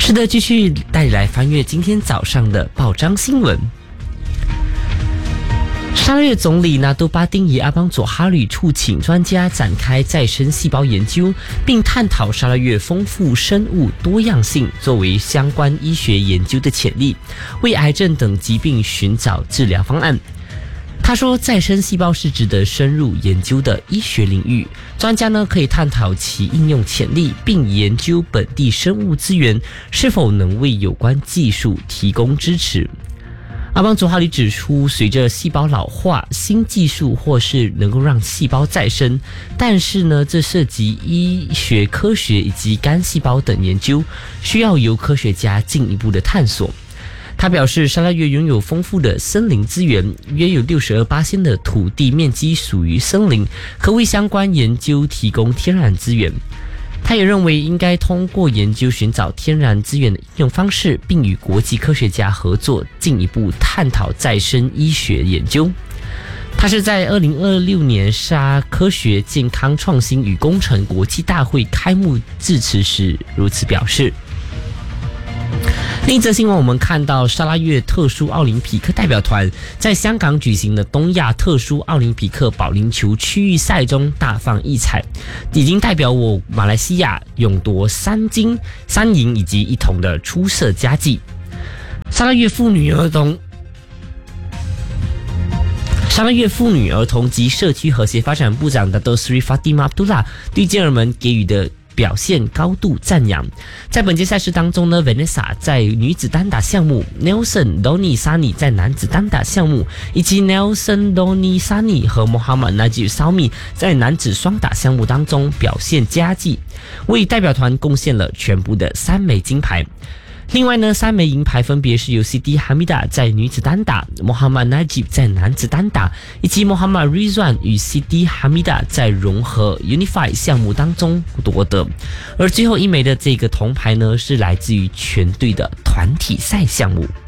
是的，继续带你来翻阅今天早上的报章新闻。沙拉越总理纳杜巴丁以阿邦佐哈里促请专家展开再生细胞研究，并探讨沙拉越丰富生物多样性作为相关医学研究的潜力，为癌症等疾病寻找治疗方案。他说，再生细胞是值得深入研究的医学领域，专家呢可以探讨其应用潜力，并研究本地生物资源是否能为有关技术提供支持。阿邦佐哈里指出，随着细胞老化，新技术或是能够让细胞再生，但是呢，这涉及医学科学以及干细胞等研究，需要由科学家进一步的探索。他表示，沙拉越拥有丰富的森林资源，约有62%的土地面积属于森林，可为相关研究提供天然资源。他也认为应该通过研究寻找天然资源的应用方式，并与国际科学家合作，进一步探讨再生医学研究。他是在2026年沙科学健康创新与工程国际大会开幕致辞时如此表示。另一则新闻，我们看到沙拉越特殊奥林匹克代表团在香港举行的东亚特殊奥林匹克保龄球区域赛中大放异彩，已经代表我马来西亚勇夺3金3银以及1铜的出色佳绩。沙拉越妇女儿童及社区和谐发展部长Dato Sri Fatimah Abdullah 对健儿们给予的表现高度赞扬。在本届赛事当中呢 ，Vanessa 在女子单打项目 ，Nelson Doni Sani 在男子单打项目，以及 Nelson Doni Sani 和 Muhammad Najib Salmi 在男子双打项目当中表现佳绩，为代表团贡献了全部的3枚金牌。另外呢，3枚银牌分别是由 Siti Hamidah 在女子单打， Muhammad Najib 在男子单打，以及 Muhammad Rizwan 与 Siti Hamidah 在融合 Unify 项目当中夺得。而最后1枚的这个铜牌呢，是来自于全队的团体赛项目。